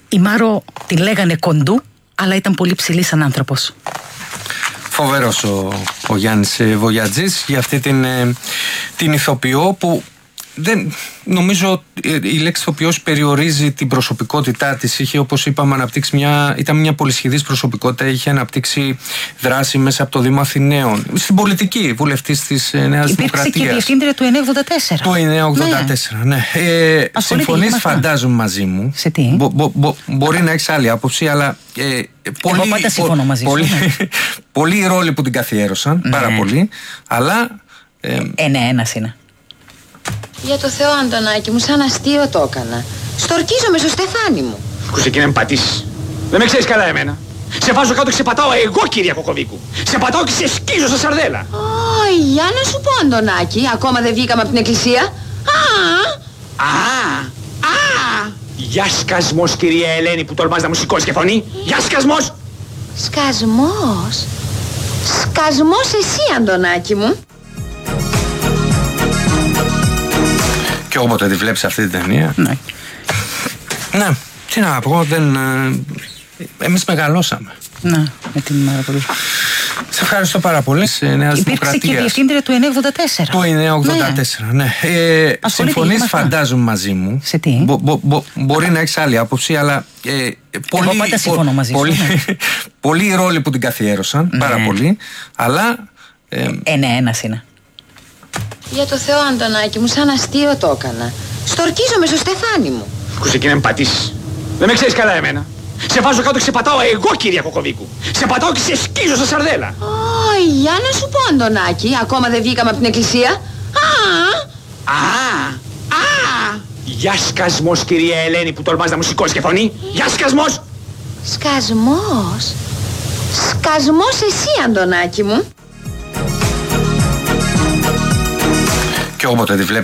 Η Μάρο τη λέγανε κοντού, αλλά ήταν πολύ ψηλή σαν άνθρωπος. Φοβερός ο Γιάννης Βογιατζής για αυτή την ηθοποιό που νομίζω η λέξη ηθοποιός περιορίζει την προσωπικότητά της. Είχε, όπως είπαμε, αναπτύξει ήταν μια πολυσχηδής προσωπικότητα. Είχε αναπτύξει δράση μέσα από το Δήμο Αθηναίων. Στην πολιτική, βουλευτής της Νέας Δημοκρατίας. Υπήρξε και διευθύντρια του 984. Το 984, ναι. Συμφωνείς, φαντάζομαι, μαζί μου. Σε τι? Μπορεί να έχεις άλλη άποψη, αλλά εγώ πάντα συμφωνώ μαζί σου. Πολλοί οι ρόλοι που την καθιέρωσαν, πάρα πολλοί, αλλά... Ένας είναι. Για το Θεό, Αντωνάκη μου, σαν αστείο το έκανα. Στορκίζομαι στο στεφάνι μου. Ακούσε και να με πατήσεις. Δεν με ξέρεις καλά εμένα. Σε βάζω κάτω και σε πατάω εγώ, κυρία Κοκοβίκου. Σε πατάω και σε σκίζω στα σαρδέλα. Για να σου πω, Αντωνάκη, ακόμα δεν βγήκαμε από την εκκλησία. Για σκασμός, κυρία Ελένη, που τολμάς να μου σηκώσει και φωνή. Για σκασμός. Σκασμός. Σκασμός εσύ, Αντωνάκη μου. Και όποτε τη βλέπεις αυτή την ταινία. Ναι. Ναι, τι να πω, εμείς μεγαλώσαμε. Ναι, με την Μάρο πολύ. Σε ευχαριστώ πάρα πολύ. Υπήρξε και διευθύντρια του 984. Το 984, ναι. Συμφωνείς, φαντάζομαι, μαζί μου. Σε τι? Μπορεί να έχεις άλλη άποψη, αλλά εγώ πάντα συμφωνώ μαζί σου. Πολλοί οι ρόλοι που την καθιέρωσαν, πάρα πολλοί, αλλά... Ένας είναι. Για το Θεό, Αντωνάκη μου, σαν αστείο το έκανα. Στορκίζομαι στο στεφάνι μου. Ακούσε και να με πατήσεις. Δεν με ξέρεις καλά εμένα. Σε βάζω κάτω και σε πατάω εγώ, κυρία Κοκοβίκου. Σε πατάω και σε σκίζω στα σαρδέλα. Για να σου πω, Αντωνάκη, ακόμα δεν βγήκαμε από την εκκλησία. Για σκασμός, κυρία Ελένη, που τολμάς να μου σηκώσει και φωνή. Για σκασμός. Σκασμός. Σκασμός εσύ, Αντωνάκη μου. Και όποτε τη βλέπεις